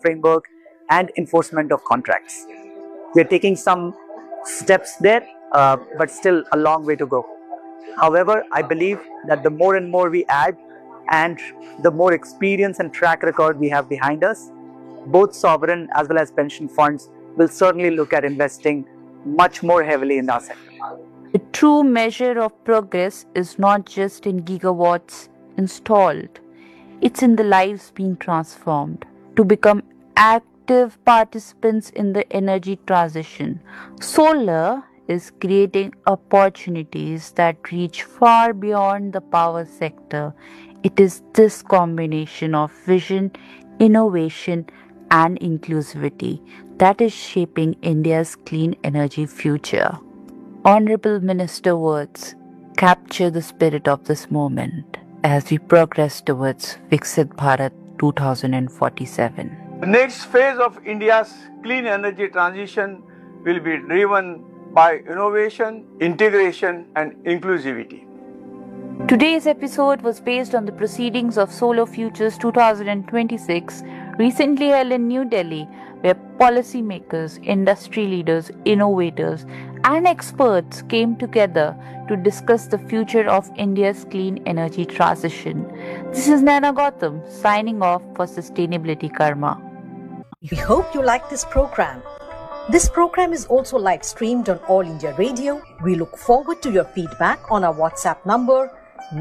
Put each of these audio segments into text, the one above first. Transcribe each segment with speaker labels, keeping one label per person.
Speaker 1: framework and enforcement of contracts. We are taking some steps there, but still a long way to go. However, I believe that the more and more we add and the more experience and track record we have behind us, both sovereign as well as pension funds will certainly look at investing much more heavily in our sector.
Speaker 2: The true measure of progress is not just in gigawatts installed, it's in the lives being transformed to become active participants in the energy transition. Solar is creating opportunities that reach far beyond the power sector. It is this combination of vision, innovation, and inclusivity that is shaping India's clean energy future. Honorable Minister words capture the spirit of this moment as we progress towards Viksit Bharat 2047.
Speaker 3: The next phase of India's clean energy transition will be driven by innovation, integration, and inclusivity.
Speaker 2: Today's episode was based on the proceedings of Solar Futures 2026, recently held in New Delhi, where policymakers, industry leaders, innovators, and experts came together to discuss the future of India's clean energy transition. This is Naina Gautam signing off for Sustainability Karma.
Speaker 4: We hope you like this program. This program is also live streamed on All India Radio. We look forward to your feedback on our WhatsApp number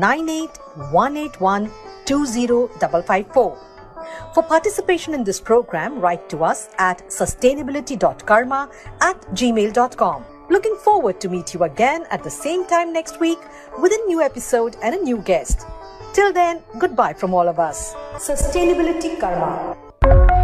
Speaker 4: 9818120554. For participation in this program, write to us at sustainability.karma@gmail.com. Looking forward to meet you again at the same time next week with a new episode and a new guest. Till then, goodbye from all of us. Sustainability Karma.